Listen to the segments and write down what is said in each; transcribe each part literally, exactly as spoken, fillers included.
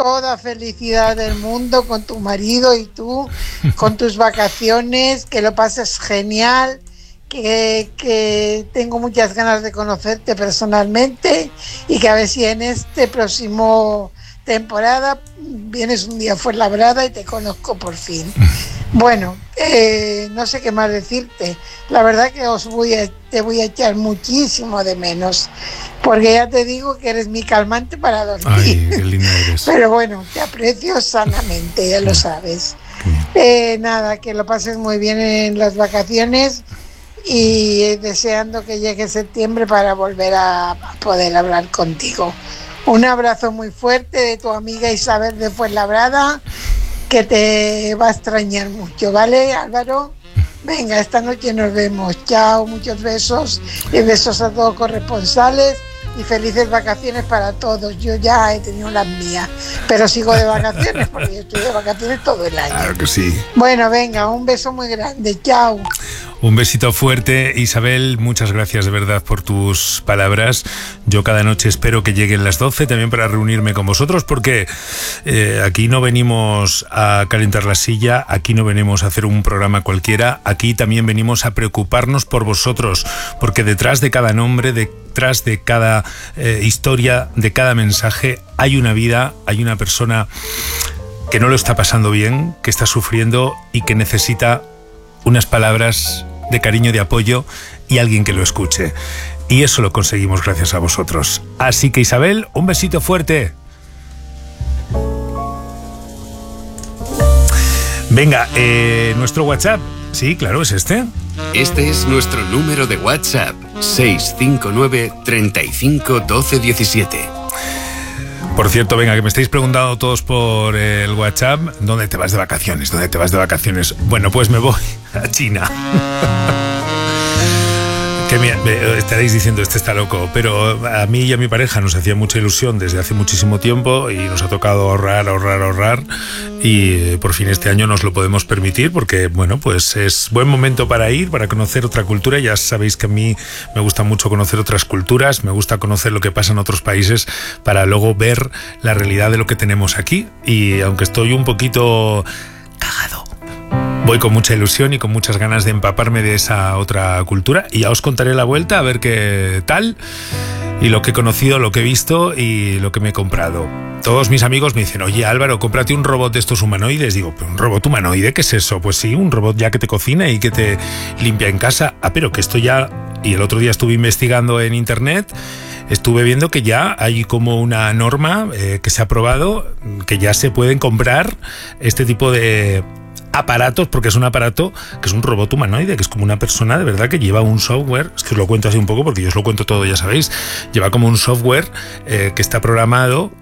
toda felicidad del mundo con tu marido y tú, con tus vacaciones, que lo pases genial, que, que tengo muchas ganas de conocerte personalmente y que a ver si en este próximo temporada vienes un día a Fuenlabrada y te conozco por fin. Bueno, eh, no sé qué más decirte. La verdad que os voy a, te voy a echar muchísimo de menos, porque ya te digo que eres mi calmante para dormir. Ay, qué linda eres. Pero bueno, te aprecio sanamente, ya lo sabes. Eh, nada, que lo pases muy bien en las vacaciones y eh, deseando que llegue septiembre para volver a poder hablar contigo. Un abrazo muy fuerte de tu amiga Isabel de Fuenlabrada, que te va a extrañar mucho, ¿vale, Álvaro? Venga, esta noche nos vemos. Chao, muchos besos y besos a todos corresponsales y felices vacaciones para todos. Yo ya he tenido las mías, pero sigo de vacaciones porque yo estoy de vacaciones todo el año. Claro que sí. Bueno, venga, un beso muy grande. Chao. Un besito fuerte, Isabel, muchas gracias de verdad por tus palabras. Yo cada noche espero que lleguen las doce también para reunirme con vosotros, porque eh, aquí no venimos a calentar la silla, aquí no venimos a hacer un programa cualquiera, aquí también venimos a preocuparnos por vosotros, porque detrás de cada nombre, detrás de cada eh, historia, de cada mensaje, hay una vida, hay una persona que no lo está pasando bien, que está sufriendo y que necesita unas palabras de cariño, de apoyo y alguien que lo escuche. Y eso lo conseguimos gracias a vosotros. Así que, Isabel, un besito fuerte. Venga, eh, nuestro WhatsApp. Sí, claro, es este. Este es nuestro número de WhatsApp. seis cinco nueve, treinta y cinco, doce, diecisiete. Por cierto, venga, que me estáis preguntando todos por el WhatsApp, ¿dónde te vas de vacaciones? ¿Dónde te vas de vacaciones? Bueno, pues me voy a China. Que me, me estaréis diciendo, este está loco, pero a mí y a mi pareja nos hacía mucha ilusión desde hace muchísimo tiempo y nos ha tocado ahorrar, ahorrar, ahorrar y por fin este año nos lo podemos permitir porque, bueno, pues es buen momento para ir, para conocer otra cultura. Ya sabéis que a mí me gusta mucho conocer otras culturas, me gusta conocer lo que pasa en otros países para luego ver la realidad de lo que tenemos aquí y aunque estoy un poquito cagado, voy con mucha ilusión y con muchas ganas de empaparme de esa otra cultura y ya os contaré la vuelta a ver qué tal y lo que he conocido, lo que he visto y lo que me he comprado. Todos mis amigos me dicen, oye Álvaro, cómprate un robot de estos humanoides. Digo, ¿un robot humanoide? ¿Qué es eso? Pues sí, un robot ya que te cocina y que te limpia en casa. Ah, pero que esto ya... Y el otro día estuve investigando en internet, estuve viendo que ya hay como una norma eh, que se ha aprobado, que ya se pueden comprar este tipo de aparatos, porque es un aparato que es un robot humanoide, que es como una persona de verdad que lleva un software, es que os lo cuento así un poco porque yo os lo cuento todo, ya sabéis, lleva como un software eh, que está programado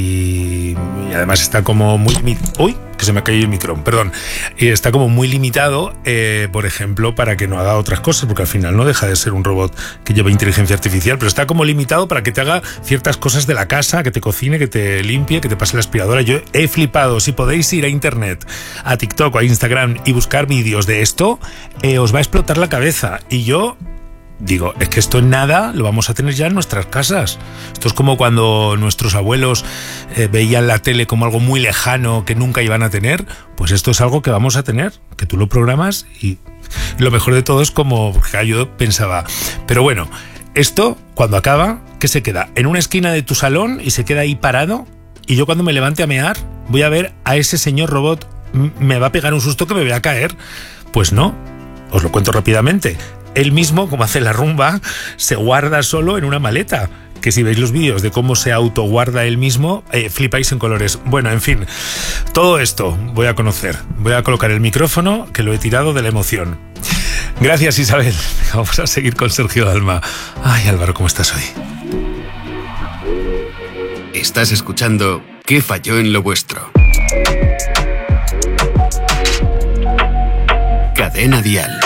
y, y además está como muy... ¡Uy! Que se me ha caído el micrófono, perdón. Y está como muy limitado, eh, por ejemplo, para que no haga otras cosas, porque al final no deja de ser un robot que lleva inteligencia artificial, pero está como limitado para que te haga ciertas cosas de la casa, que te cocine, que te limpie, que te pase la aspiradora. Yo he flipado. Si podéis ir a internet, a TikTok o a Instagram y buscar vídeos de esto, eh, os va a explotar la cabeza. Y yo... digo, es que esto en nada lo vamos a tener ya en nuestras casas. Esto es como cuando nuestros abuelos eh, veían la tele como algo muy lejano que nunca iban a tener. Pues esto es algo que vamos a tener, que tú lo programas y lo mejor de todo es como... Porque yo pensaba, pero bueno, esto cuando acaba, ¿qué se queda? En una esquina de tu salón y se queda ahí parado y yo cuando me levante a mear voy a ver a ese señor robot, me va a pegar un susto que me voy a caer. Pues no, os lo cuento rápidamente. Él mismo, como hace la rumba, se guarda solo en una maleta. Que si veis los vídeos de cómo se autoguarda él mismo, eh, flipáis en colores. Bueno, en fin, todo esto voy a conocer. Voy a colocar el micrófono, que lo he tirado de la emoción. Gracias, Isabel. Vamos a seguir con Sergio Dalma. Ay, Álvaro, ¿cómo estás hoy? Estás escuchando ¿Qué falló en lo vuestro? Cadena Dial.